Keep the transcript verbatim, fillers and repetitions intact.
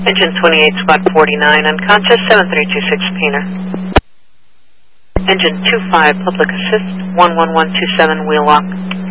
Engine twenty-eight, squad forty-nine, unconscious, seven three two six, Painter. Engine two five, public assist, one one one two seven, wheel walk.